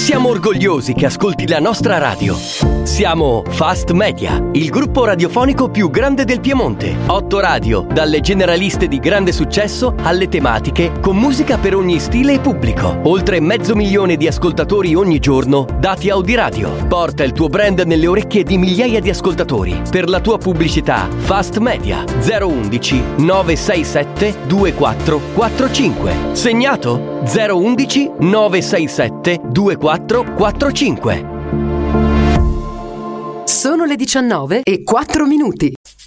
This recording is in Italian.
Siamo orgogliosi che ascolti la nostra radio. Siamo Fast Media, il gruppo radiofonico più grande del Piemonte. 8 radio, dalle generaliste di grande successo alle tematiche, con musica per ogni stile e pubblico. Oltre 500.000 di ascoltatori ogni giorno, dati Audiradio. Porta il tuo brand nelle orecchie di migliaia di ascoltatori. Per la tua pubblicità, Fast Media 011 967 2445. Segnato? 011 967 2445. Sono le 19:04.